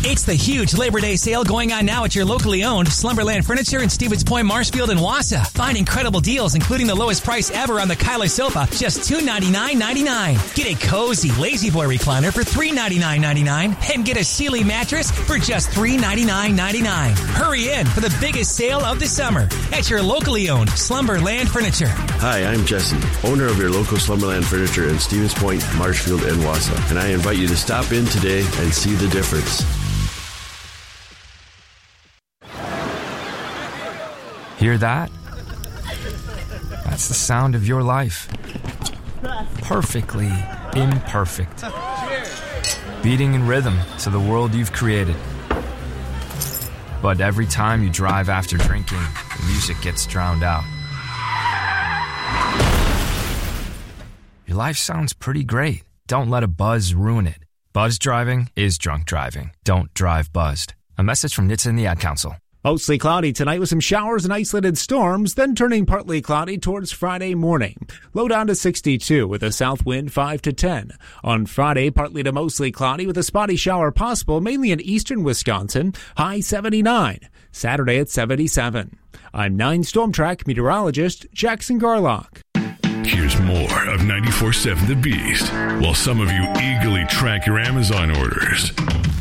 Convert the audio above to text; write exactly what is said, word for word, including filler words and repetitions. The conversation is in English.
It's the huge Labor Day sale going on now at your locally owned Slumberland Furniture in Stevens Point, Marshfield, and Wausau. Find incredible deals, including the lowest price ever on the Kyler sofa, just two hundred ninety-nine ninety-nine. Get a cozy Lazy Boy recliner for three hundred ninety-nine ninety-nine, and get a Sealy mattress for just three hundred ninety-nine ninety-nine. Hurry in for the biggest sale of the summer at your locally owned Slumberland Furniture. Hi, I'm Jesse, owner of your local Slumberland Furniture in Stevens Point, Marshfield, and Wausau, and I invite you to stop in today and see the difference. Hear that? That's the sound of your life. Perfectly imperfect. Beating in rhythm to the world you've created. But every time you drive after drinking, the music gets drowned out. Your life sounds pretty great. Don't let a buzz ruin it. Buzz driving is drunk driving. Don't drive buzzed. A message from N H T S A and the Ad Council. Mostly cloudy tonight with some showers and isolated storms, then turning partly cloudy towards Friday morning. Low down to sixty-two with a south wind five to ten. On Friday, partly to mostly cloudy with a spotty shower possible, mainly in eastern Wisconsin, high seventy-nine. Saturday at seventy-seven. I'm nine Storm Track meteorologist Jackson Garlock. Here's more of ninety-four seven The Beast, while some of you eagerly track your Amazon orders.